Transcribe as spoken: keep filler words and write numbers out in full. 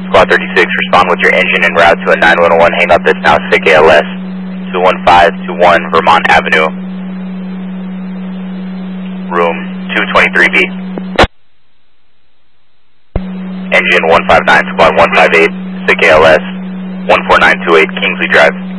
Squad thirty-six, respond with your engine en route to a nine one one. Hang up this now, S I C A L S, two one five two one Vermont Avenue, room two twenty-three B. Engine one five nine, squad one five eight, S I C A L S, one four nine two eight, Kingsley Drive.